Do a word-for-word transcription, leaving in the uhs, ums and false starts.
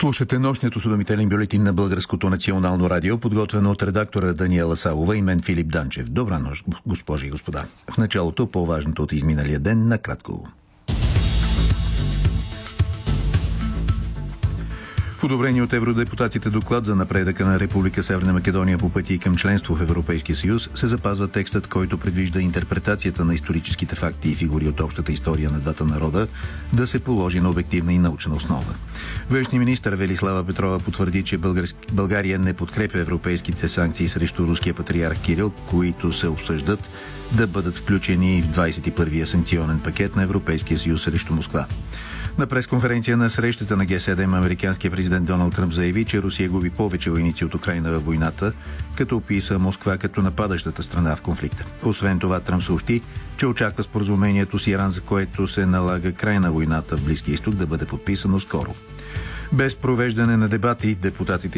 Слушате нощният осведомителен бюлетин на Българското национално радио, подготвено от редактора Даниела Савова и мен Филип Данчев. Добра нощ, госпожи и господа. В началото по-важното от изминалия ден, накратко. В одобрение от евродепутатите доклад за напредъка на Република Северна Македония по пътя и към членство в Европейския съюз се запазва текстът, който предвижда интерпретацията на историческите факти и фигури от общата история на двата народа да се положи на обективна и научна основа. Външният министър Велислава Петрова потвърди, че България не подкрепя европейските санкции срещу руския патриарх Кирил, които се обсъждат да бъдат включени в двадесет и първия санкционен пакет на Европейския съюз срещу Москва. На пресконференция на срещата на Ге седем американският президент Доналд Тръмп заяви, че Русия губи повече войници от Украйна във войната, като описа Москва като нападащата страна в конфликта. Освен това, Тръмп съобщи, че очаква споразумението с Иран, за което се налага край на войната в Близкия изток, да бъде подписано скоро. Без провеждане на дебати, депутатите